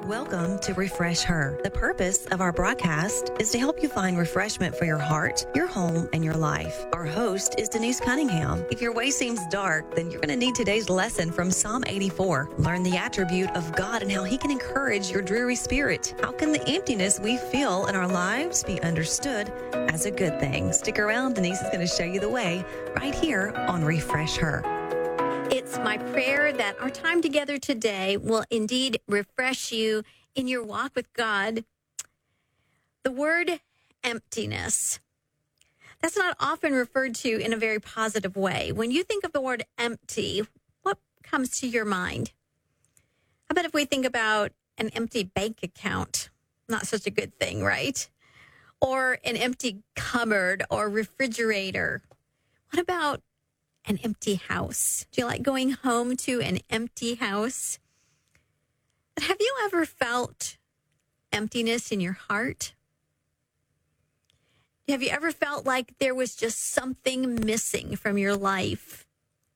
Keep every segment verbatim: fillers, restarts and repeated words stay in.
Welcome to Refresh Her. The purpose of our broadcast is to help you find refreshment for your heart, your home, and your life. Our host is Denise Cunningham. If your way seems dark, then you're going to need today's lesson from Psalm eighty-four. Learn the attribute of God and how he can encourage your dreary spirit. How can the emptiness we feel in our lives be understood as a good thing? Stick around. Denise is going to show you the way right here on Refresh Her. It's my prayer that our time together today will indeed refresh you in your walk with God. The word emptiness, that's not often referred to in a very positive way. When you think of the word empty, what comes to your mind? How about if we think about an empty bank account? Not such a good thing, right? Or an empty cupboard or refrigerator. What about an empty house? Do you like going home to an empty house? But have you ever felt emptiness in your heart? Have you ever felt like there was just something missing from your life?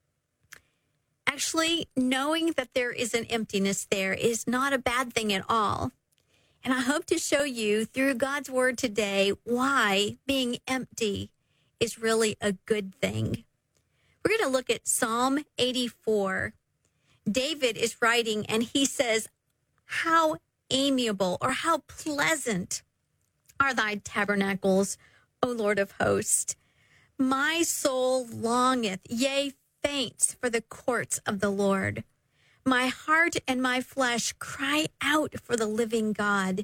Actually, knowing that there is an emptiness there is not a bad thing at all. And I hope to show you through God's word today why being empty is really a good thing. We're going to look at Psalm eighty-four. David is writing, and he says, "How amiable or how pleasant are thy tabernacles, O Lord of hosts. My soul longeth, yea, faints for the courts of the Lord. My heart and my flesh cry out for the living God."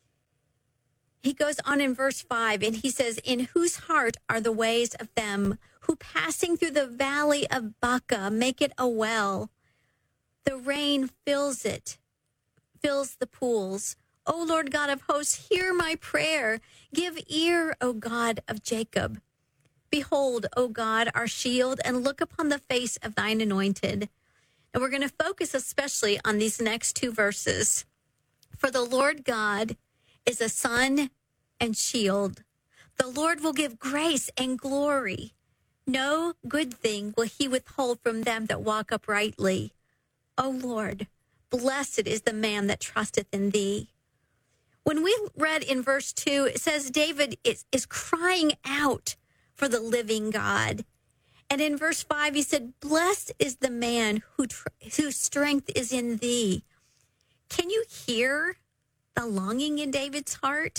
He goes on in verse five, and he says, "In whose heart are the ways of them who passing through the valley of Baca make it a well. The rain fills it, fills the pools. O Lord God of hosts, hear my prayer. Give ear, O God of Jacob. Behold, O God, our shield, and look upon the face of thine anointed." And we're going to focus especially on these next two verses. "For the Lord God is a sun and shield. The Lord will give grace and glory. No good thing will he withhold from them that walk uprightly. O Lord, blessed is the man that trusteth in thee." When we read in verse two, it says David is, is crying out for the living God. And in verse five, he said, "Blessed is the man who tr- whose strength is in thee." Can you hear the longing in David's heart?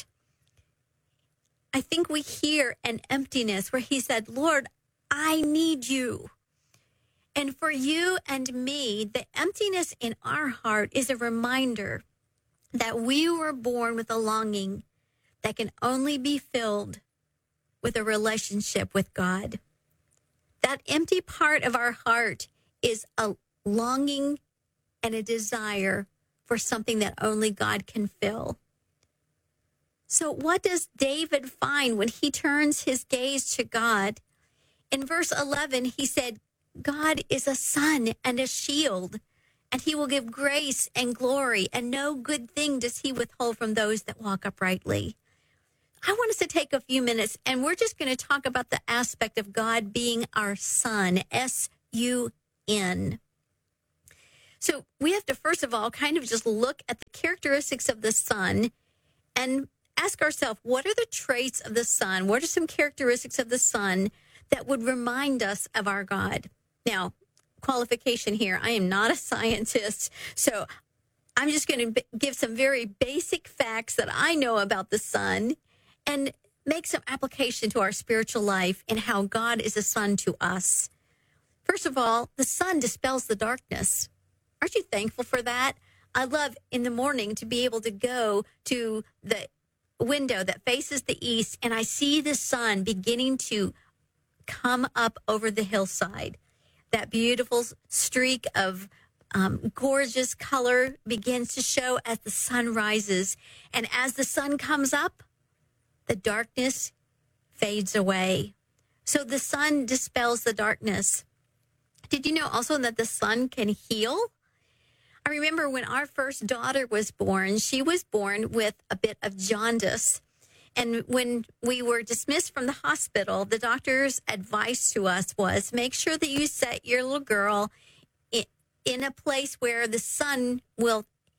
I think we hear an emptiness where he said, "Lord, I need you." And for you and me, the emptiness in our heart is a reminder that we were born with a longing that can only be filled with a relationship with God. That empty part of our heart is a longing and a desire for something that only God can fill. So what does David find when he turns his gaze to God? In verse eleven, he said, "God is a sun and a shield, and he will give grace and glory, and no good thing does he withhold from those that walk uprightly." I want us to take a few minutes, and we're just going to talk about the aspect of God being our sun, S U N. So we have to, first of all, kind of just look at the characteristics of the sun and ask ourselves, what are the traits of the sun? What are some characteristics of the sun that would remind us of our God? Now, qualification here, I am not a scientist, so I'm just going to b- give some very basic facts that I know about the sun and make some application to our spiritual life and how God is a sun to us. First of all, the sun dispels the darkness. Aren't you thankful for that? I love in the morning to be able to go to the window that faces the east, and I see the sun beginning to come up over the hillside. That beautiful streak of um, gorgeous color begins to show as the sun rises. And as the sun comes up, the darkness fades away. So the sun dispels the darkness. Did you know also that the sun can heal? I remember when our first daughter was born, she was born with a bit of jaundice. And when we were dismissed from the hospital, the doctor's advice to us was make sure that you set your little girl in, in a place where the sun will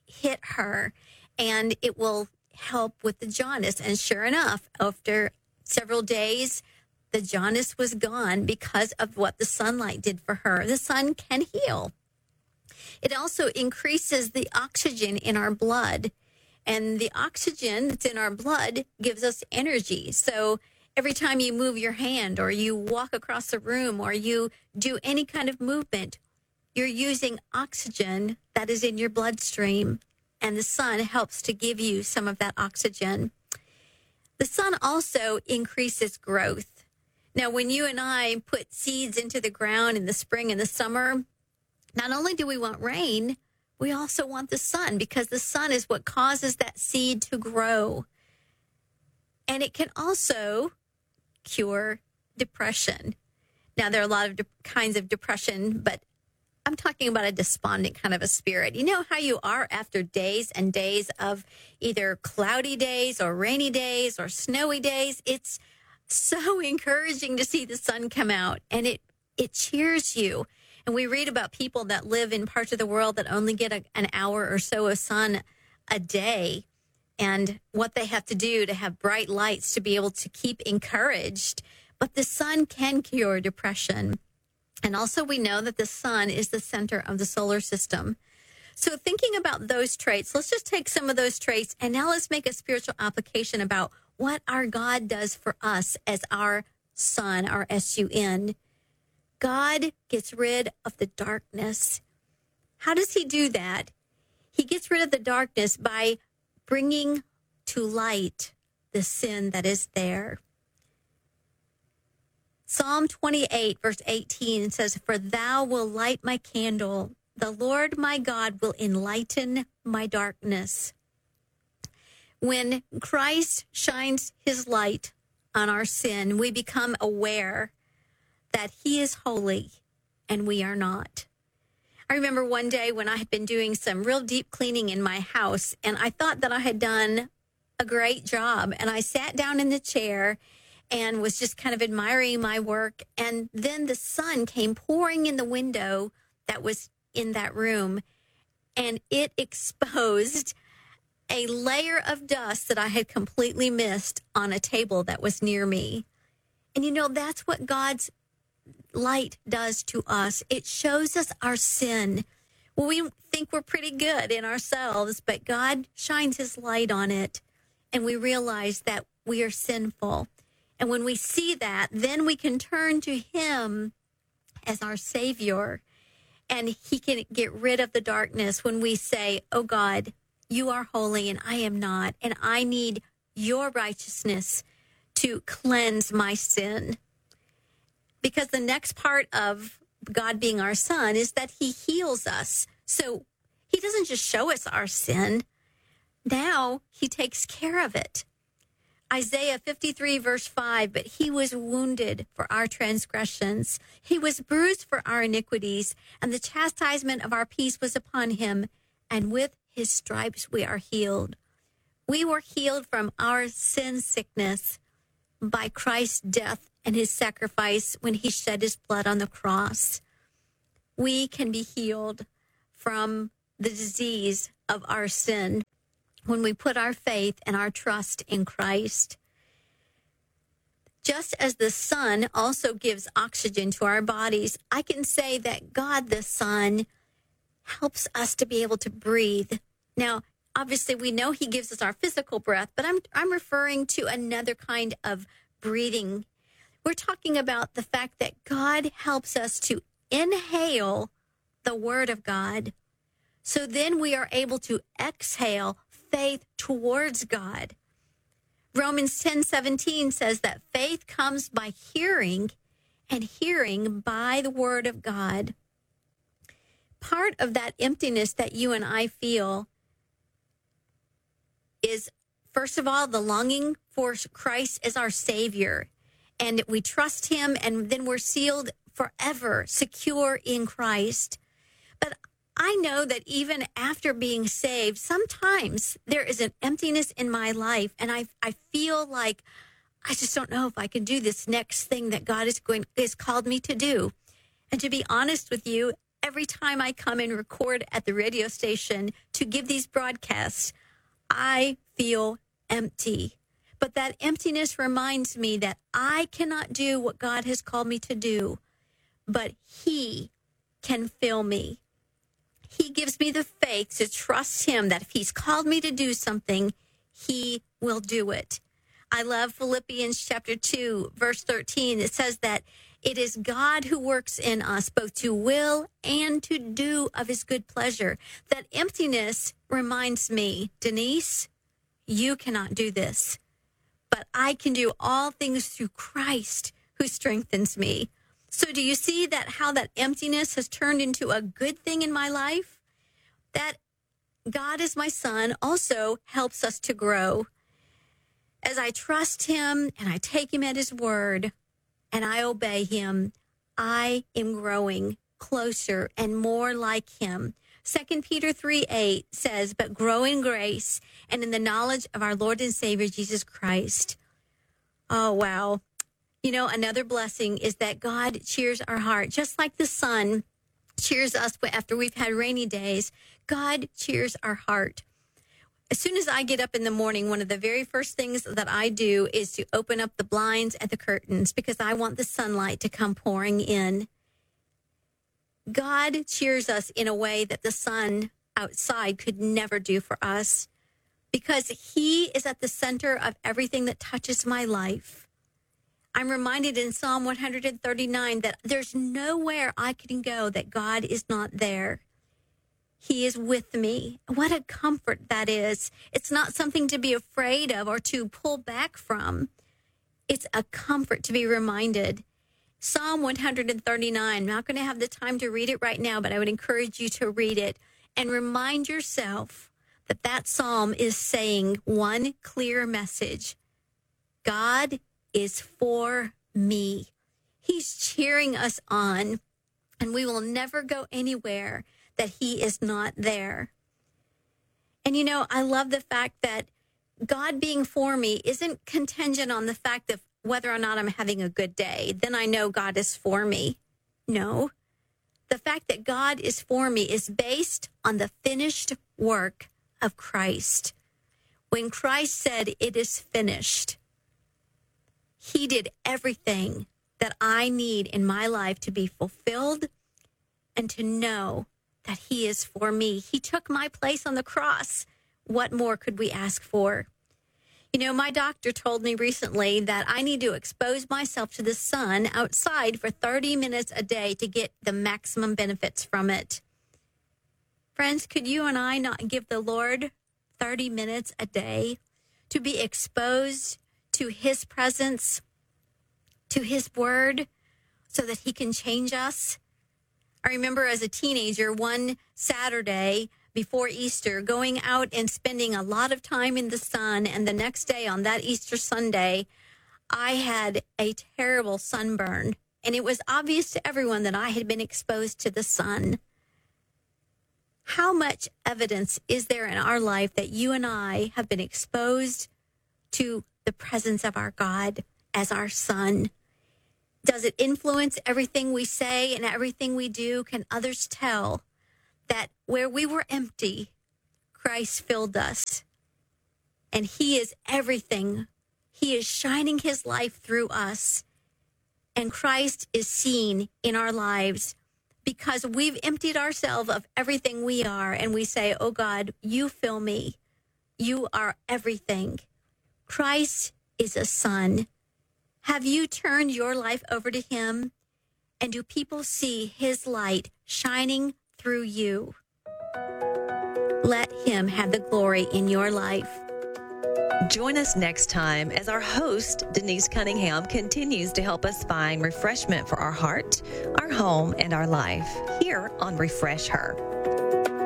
hit her, and it will help with the jaundice. And sure enough, after several days, the jaundice was gone because of what the sunlight did for her. The sun can heal. It also increases the oxygen in our blood. And the oxygen that's in our blood gives us energy. So every time you move your hand or you walk across the room or you do any kind of movement, you're using oxygen that is in your bloodstream. And the sun helps to give you some of that oxygen. The sun also increases growth. Now, when you and I put seeds into the ground in the spring and the summer, not only do we want rain, we also want the sun, because the sun is what causes that seed to grow. And it can also cure depression. Now, there are a lot of de- kinds of depression, but I'm talking about a despondent kind of a spirit. You know how you are after days and days of either cloudy days or rainy days or snowy days? It's so encouraging to see the sun come out, and it, it cheers you. And we read about people that live in parts of the world that only get a, an hour or so of sun a day, and what they have to do to have bright lights to be able to keep encouraged. But the sun can cure depression. And also we know that the sun is the center of the solar system. So thinking about those traits, let's just take some of those traits, and now let's make a spiritual application about what our God does for us as our sun, our S U N. God gets rid of the darkness. How does he do that? He gets rid of the darkness by bringing to light the sin that is there. Psalm twenty-eight, verse eighteen says, "For thou wilt light my candle. The Lord my God will enlighten my darkness." When Christ shines his light on our sin, we become aware that he is holy and we are not. I remember one day when I had been doing some real deep cleaning in my house, and I thought that I had done a great job. And I sat down in the chair and was just kind of admiring my work. And then the sun came pouring in the window that was in that room, and it exposed a layer of dust that I had completely missed on a table that was near me. And you know, that's what God's light does to us. It shows us our sin. Well, we think we're pretty good in ourselves, but God shines his light on it, and we realize that we are sinful. And when we see that, then we can turn to him as our Savior, and he can get rid of the darkness when we say, "Oh God, you are holy and I am not, and I need your righteousness to cleanse my sin." Because the next part of God being our son is that he heals us. So he doesn't just show us our sin. Now he takes care of it. Isaiah fifty-three, verse five, "But he was wounded for our transgressions. He was bruised for our iniquities, and the chastisement of our peace was upon him. And with his stripes we are healed." We were healed from our sin sickness by Christ's death and his sacrifice when he shed his blood on the cross. We can be healed from the disease of our sin when we put our faith and our trust in Christ. Just as the sun also gives oxygen to our bodies, I can say that God the Son helps us to be able to breathe. Now, obviously, we know he gives us our physical breath, but I'm I'm referring to another kind of breathing. We're talking about the fact that God helps us to inhale the word of God. So then we are able to exhale faith towards God. Romans ten seventeen says that faith comes by hearing, and hearing by the word of God. Part of that emptiness that you and I feel is, first of all, the longing for Christ as our Savior. And we trust him, and then we're sealed forever, secure in Christ. But I know that even after being saved, sometimes there is an emptiness in my life, and I I feel like I just don't know if I can do this next thing that God is going has called me to do. And to be honest with you, every time I come and record at the radio station to give these broadcasts, I feel empty. But that emptiness reminds me that I cannot do what God has called me to do, but He can fill me. He gives me the faith to trust Him that if He's called me to do something, He will do it. I love Philippians chapter two, verse thirteen. It says that it is God who works in us both to will and to do of His good pleasure. That emptiness reminds me, Denise, you cannot do this, but I can do all things through Christ who strengthens me. So do you see that how that emptiness has turned into a good thing in my life? That God as my son also helps us to grow. As I trust Him and I take Him at His word and I obey Him, I am growing closer and more like Him. Second Peter three eight says, but grow in grace and in the knowledge of our Lord and Savior, Jesus Christ. Oh, wow. You know, another blessing is that God cheers our heart. Just like the sun cheers us after we've had rainy days, God cheers our heart. As soon as I get up in the morning, one of the very first things that I do is to open up the blinds and the curtains because I want the sunlight to come pouring in. God cheers us in a way that the sun outside could never do for us because He is at the center of everything that touches my life. I'm reminded in Psalm one thirty-nine that there's nowhere I can go that God is not there. He is with me. What a comfort that is. It's not something to be afraid of or to pull back from. It's a comfort to be reminded. Psalm one thirty-nine, I'm not going to have the time to read it right now, but I would encourage you to read it and remind yourself that that psalm is saying one clear message. God is for me. He's cheering us on, and we will never go anywhere that He is not there. And you know, I love the fact that God being for me isn't contingent on the fact of whether or not I'm having a good day. Then I know God is for me. No. The fact that God is for me is based on the finished work of Christ. When Christ said, it is finished, He did everything that I need in my life to be fulfilled and to know that He is for me. He took my place on the cross. What more could we ask for? You know, my doctor told me recently that I need to expose myself to the sun outside for thirty minutes a day to get the maximum benefits from it. Friends, could you and I not give the Lord thirty minutes a day to be exposed to His presence, to His word, so that He can change us? I remember as a teenager, one Saturday before Easter, going out and spending a lot of time in the sun. And the next day on that Easter Sunday, I had a terrible sunburn. And it was obvious to everyone that I had been exposed to the sun. How much evidence is there in our life that you and I have been exposed to the presence of our God as our Son? Does it influence everything we say and everything we do? Can others tell that where we were empty, Christ filled us? And He is everything. He is shining His life through us. And Christ is seen in our lives because we've emptied ourselves of everything we are. And we say, oh God, you fill me. You are everything. Christ is a son. Have you turned your life over to Him? And do people see His light shining through you? Let Him have the glory in your life. Join us next time as our host, Denise Cunningham, continues to help us find refreshment for our heart, our home, and our life here on Refresh Her.